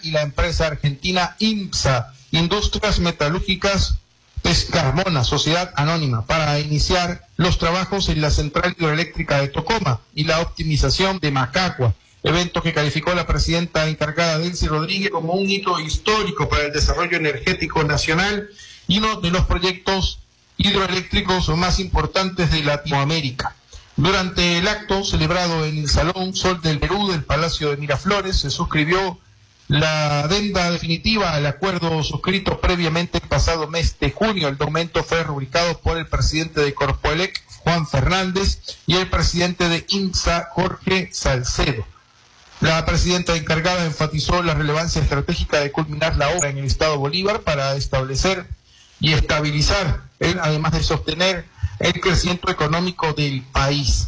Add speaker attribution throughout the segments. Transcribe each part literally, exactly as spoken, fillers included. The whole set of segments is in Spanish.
Speaker 1: y la empresa argentina IMSA, Industrias Metalúrgicas Pescarmona, Sociedad Anónima, para iniciar los trabajos en la central hidroeléctrica de Tocoma y la optimización de Macagua, evento que calificó la presidenta encargada Delcy Rodríguez como un hito histórico para el desarrollo energético nacional y uno de los proyectos hidroeléctricos más importantes de Latinoamérica. Durante el acto celebrado en el Salón Sol del Perú del Palacio de Miraflores, se suscribió la adenda definitiva al acuerdo suscrito previamente el pasado mes de junio. El documento fue rubricado por el presidente de Corpoelec, Juan Fernández, y el presidente de IMSA, Jorge Salcedo. La presidenta encargada enfatizó la relevancia estratégica de culminar la obra en el Estado Bolívar para establecer y estabilizar, además de sostener el crecimiento económico del país.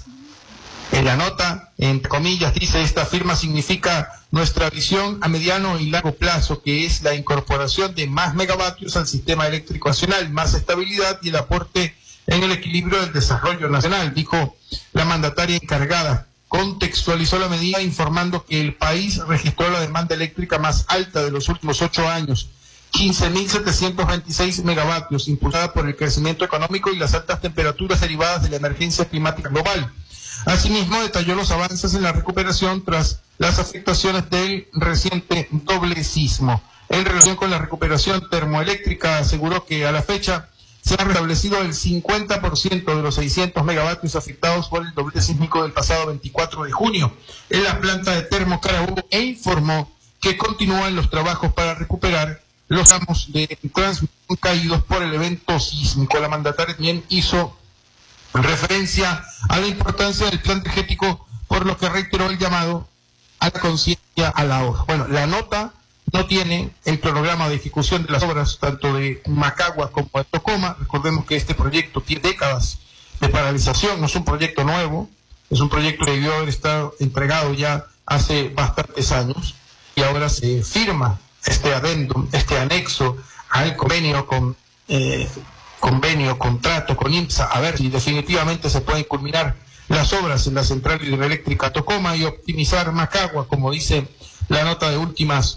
Speaker 1: En la nota, entre comillas, dice: esta firma significa nuestra visión a mediano y largo plazo, que es la incorporación de más megavatios al sistema eléctrico nacional, más estabilidad y el aporte en el equilibrio del desarrollo nacional, dijo la mandataria encargada. Contextualizó la medida informando que el país registró la demanda eléctrica más alta de los últimos ocho años, quince mil setecientos veintiséis megavatios, impulsada por el crecimiento económico y las altas temperaturas derivadas de la emergencia climática global. Asimismo, detalló los avances en la recuperación tras las afectaciones del reciente doble sismo. En relación con la recuperación termoeléctrica, aseguró que a la fecha se ha restablecido el cincuenta por ciento de los seiscientos megavatios afectados por el doble sísmico del pasado veinticuatro de junio en la planta de Termo Carabobo, e informó que continúan los trabajos para recuperar los tramos de transmisión caídos por el evento sísmico. La mandataria también hizo referencia a la importancia del plan energético, por lo que reiteró el llamado a la conciencia al ahorro. Bueno, la nota no tiene el cronograma de ejecución de las obras tanto de Macagua como de Tocoma. Recordemos que este proyecto tiene décadas de paralización, no es un proyecto nuevo, es un proyecto que debió haber estado entregado ya hace bastantes años, y ahora se firma este adendum, este anexo al convenio con eh, convenio, contrato con IMSA, a ver si definitivamente se pueden culminar las obras en la central hidroeléctrica Tocoma y optimizar Macagua, como dice la nota de últimas